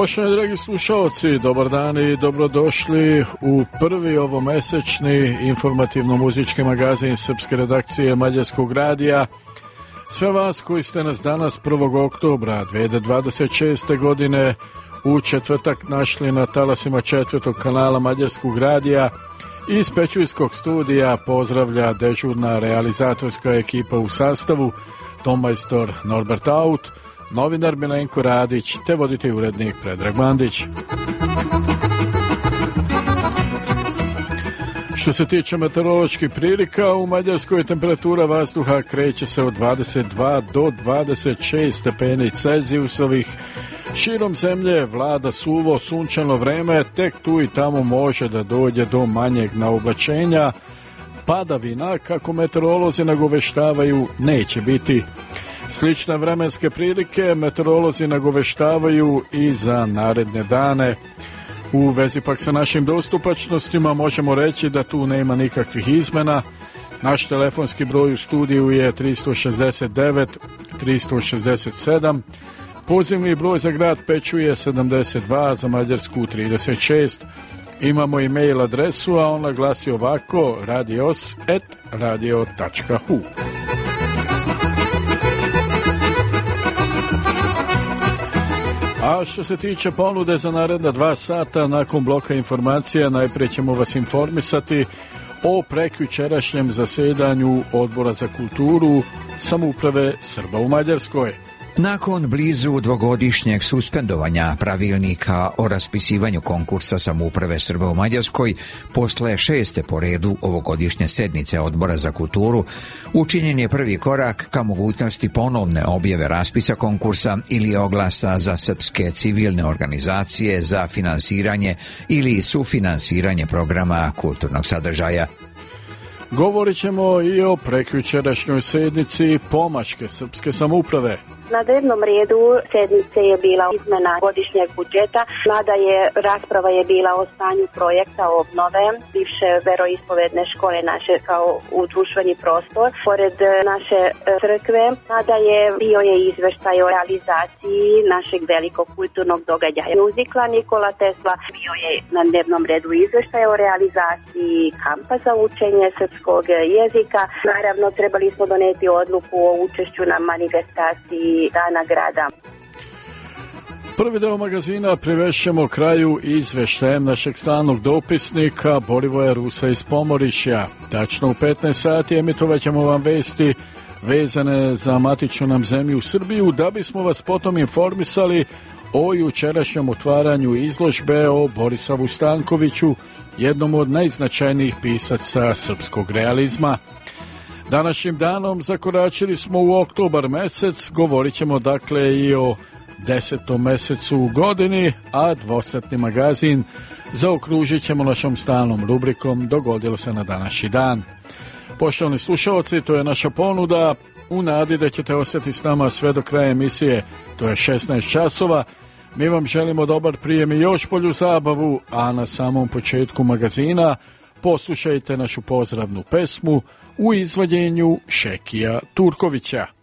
Poštovani dragi slušalci, dobar dan i dobrodošli u prvi ovomesečni informativno-muzički magazin srpske redakcije Mađarskog radija. Sve vas koji ste nas danas 1. oktobra 2026. godine u četvrtak našli na talasima 4. kanala Mađarskog radija, iz Pećujskog studija pozdravlja dežurna realizatorska ekipa u sastavu: tonmajstor Norbert Aut, novinar Milenko Radić te voditelj urednik Predrag Mandić. Što se tiče meteoroloških prilika, u Mađarskoj temperatura vazduha kreće se od 22 do 26 stepeni Celzijusovih. Širom zemlje vlada suvo sunčano vreme, tek tu i tamo može da dođe do manjeg naoblačenja. Padavina, kako meteorolozi nagoveštavaju, neće biti. Slične vremenske prilike meteorolozi nagoveštavaju i za naredne dane. U vezi pak sa našim dostupačnostima možemo reći da tu nema nikakvih izmena. Naš telefonski broj u studiju je 369 367, pozivni broj za grad Pećuje 72, za Mađarsku 36. Imamo i mail adresu, a ona glasi ovako: radios@radio.hu. A što se tiče ponude za naredna 2 sata, nakon bloka informacija najprije ćemo vas informisati o prekjučerašnjem zasedanju Odbora za kulturu samouprave Srba u Mađarskoj. Nakon blizu dvogodišnjeg suspendovanja pravilnika o raspisivanju konkursa samouprave Srba u Mađarskoj, posle 6. po redu ovogodišnje sednice Odbora za kulturu, učinjen je prvi korak ka mogućnosti ponovne objave raspisa konkursa ili oglasa za srpske civilne organizacije za finansiranje ili sufinansiranje programa kulturnog sadržaja. Govorit ćemo i o prekjučerašnjoj sednici Pomačke srpske samouprave. Na dnevnom redu sednice je bila izmena godišnjeg budžeta. Nadalje, rasprava je bila o stanju projekta obnove bivše veroispovedne škole naše kao u društveni prostor pored naše crkve. Nadalje, bio je izveštaj o realizaciji našeg velikog kulturnog događaja muzikla Nikola Tesla. Bio je na dnevnom redu izveštaj o realizaciji kampa za učenje srpskog jezika. Naravno, trebali smo doneti odluku o učešću na manifestaciji Dana grada. Prvi deo magazina privešćemo kraju izveštajem našeg stalnog dopisnika Borivoja Rusa iz Pomorišja. Tačno u 15 sati emitovat ćemo vam vesti vezane za matičnu nam zemlju u Srbiju, da bismo vas potom informisali o jučerašnjem otvaranju izložbe o Borisavu Stankoviću, jednom od najznačajnijih pisaca srpskog realizma. Današnjim danom zakoračili smo u oktobar mesec, govorit ćemo dakle i o 10. mesecu u godini, a dvosatni magazin zaokružit ćemo našom stalnom rubrikom Dogodilo se na današnji dan. Poštovani slušalci, to je naša ponuda, u nadi da ćete ostati s nama sve do kraja emisije, to je 16 časova. Mi vam želimo dobar prijem i još bolju zabavu, a na samom početku magazina poslušajte našu pozdravnu pesmu u izvođenju Šekija Turkovića.